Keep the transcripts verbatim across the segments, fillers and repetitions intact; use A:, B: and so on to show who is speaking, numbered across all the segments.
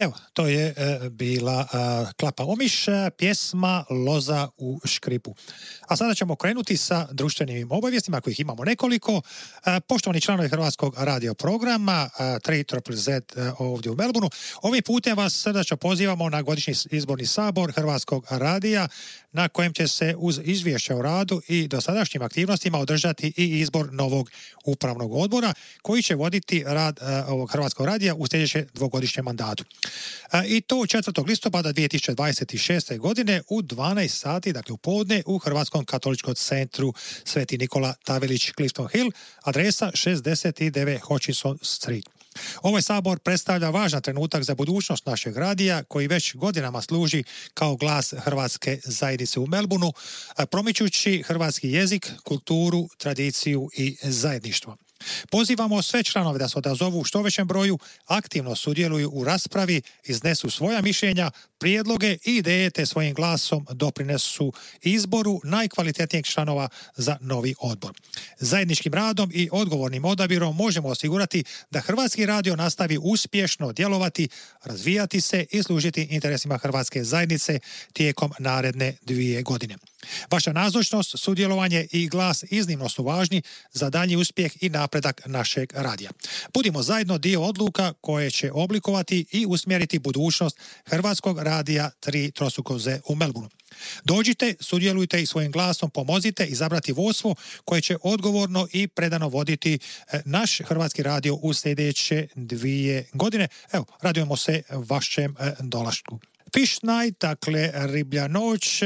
A: Evo, to je e, bila e, Klapa Omiš, e, pjesma Loza u škripu. A sada ćemo krenuti sa društvenim obavijestima, kojih imamo nekoliko. E, poštovani članovi Hrvatskog radio programa, e, tri Z Z e, ovdje u Melbourneu, ovim putem vas srdačno pozivamo na godišnji izborni sabor Hrvatskog radija, na kojem će se uz izvješće o radu i dosadašnjim aktivnostima održati i izbor novog upravnog odbora, koji će voditi rad e, ovog Hrvatskog radija u sljedećem dvogodišnjem mandatu. I to četvrtog listopada dvije tisuće dvadeset šeste. godine u dvanaest sati, dakle u podne, u Hrvatskom katoličkom centru Sveti Nikola Tavelić, Clifton Hill, adresa šezdeset devet Hutchinson Street. Ovaj sabor predstavlja važan trenutak za budućnost našeg radija, koji već godinama služi kao glas hrvatske zajednice u Melbourneu, promičući hrvatski jezik, kulturu, tradiciju i zajedništvo. Pozivamo sve članove da se odazovu u što većem broju, aktivno sudjeluju u raspravi, iznesu svoja mišljenja, prijedloge i ideje, te svojim glasom doprinesu izboru najkvalitetnijeg članova za novi odbor. Zajedničkim radom i odgovornim odabirom možemo osigurati da Hrvatski radio nastavi uspješno djelovati, razvijati se i služiti interesima hrvatske zajednice tijekom naredne dvije godine. Vaša nazočnost, sudjelovanje i glas iznimno su važni za daljnji uspjeh i napredak našeg radija. Budimo zajedno dio odluka koje će oblikovati i usmjeriti budućnost Hrvatskog radija tri Z u Melbourneu. Dođite, sudjelujte i svojim glasom pomozite izabrati vodstvo koje će odgovorno i predano voditi naš Hrvatski radio u sljedeće dvije godine. Evo, radujemo se vašem dolasku. Fish Night, dakle riblja noć,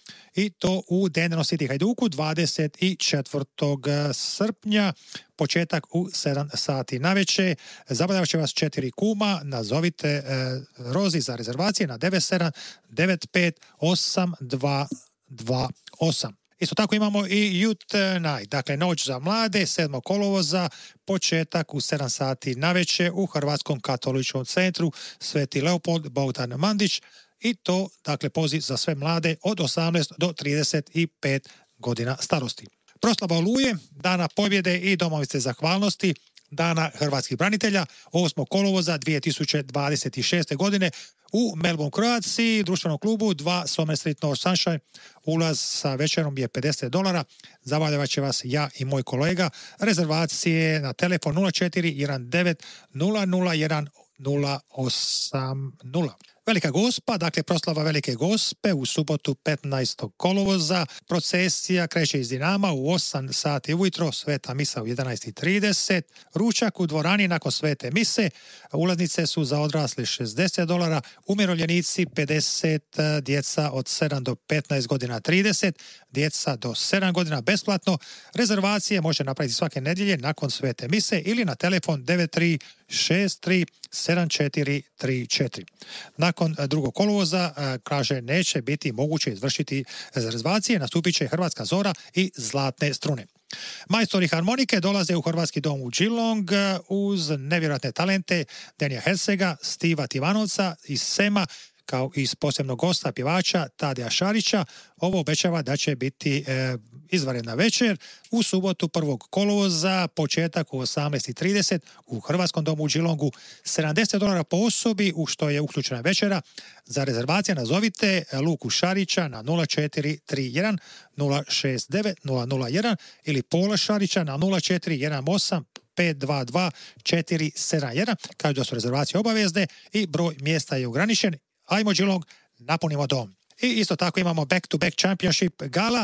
A: i to u Dandenong City Hajduku dvadeset četvrtog srpnja, početak u sedam sati navečer. Zabavljavat će vas četiri kuma, nazovite e, Rozi za rezervacije na devet sedam devet pet osam dva dva osam. Isto tako imamo i Youth Night, dakle noć za mlade, sedmog kolovoza, početak u sedam sati navečer u Hrvatskom katoličkom centru Sveti Leopold Bogdan Mandić, i to, dakle, poziv za sve mlade od osamnaest do trideset pet godina starosti. Proslava Oluje, Dana pobjede i domovinske zahvalnosti, Dana hrvatskih branitelja, osmog kolovoza dvije tisuće dvadeset šeste. godine u Melbourne, Croatia, društvenom klubu dva Somer Street North Sunshine. Ulaz sa večerom je pedeset dolara. Zabavljavat će vas ja i moj kolega. Rezervacije na telefon nula četiri jedan devet nula nula jedan nula osam nula. Velika Gospa, dakle proslava Velike Gospe u subotu petnaestog kolovoza. Procesija kreće iz Dinama u osam sati ujutro, sveta misa u jedanaest trideset. Ručak u dvorani nakon svete mise. Ulaznice su za odrasle šezdeset dolara, umirovljenici pedeset, djeca od sedam do petnaest godina trideset, djeca do sedam godina besplatno. Rezervacije može napraviti svake nedjelje nakon svete mise ili na telefon devet tri šest tri sedam četiri tri četiri. Nakon drugog kolovoza, kaže, neće biti moguće izvršiti rezervacije, nastupit će Hrvatska zora i Zlatne strune. Majstori harmonike dolaze u Hrvatski dom u Geelong uz nevjerojatne talente Denija Hersega, Stiva Tivanovca iz Sema, kao i posebnog gosta pjevača Tadija Šarića. Ovo obećava da će biti e, izvanredna večer u subotu prvog kolovoza, početak u osamnaest trideset u Hrvatskom domu u Geelongu, sedamdeset dolara po osobi, u što je uključena večera. Za rezervacije nazovite Luku Šarića na nula četiri tri jedan nula šest devet nula nula jedan ili Pola Šarića na nula četiri jedan osam pet dva dva četiri sedam jedan. Kažu da su rezervacije obavezne i broj mjesta je ograničen. Ajmo Geelong, napunimo dom. I isto tako imamo Back-to-Back Championship gala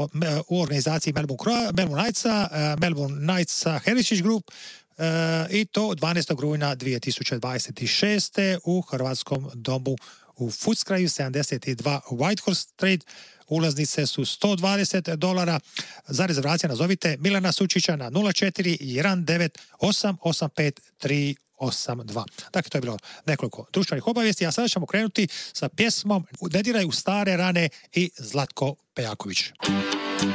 A: u organizaciji Melbourne, Melbourne Knightsa, Melbourne Knights Heritage Group, i to dvanaestog rujna dvije tisuće dvadeset šeste. u Hrvatskom domu u Footscrayu sedamdeset dva Whitehorse Street. Ulaznice su sto dvadeset dolara. Za rezervacije nazovite Milana Sučića na nula četiri jedan devet osam osam pet tri osam dva. Dakle, to je bilo nekoliko društvenih obavijesti, a sada ćemo krenuti sa pjesmom Ne diraj u stare rane i Zlatko Pejaković.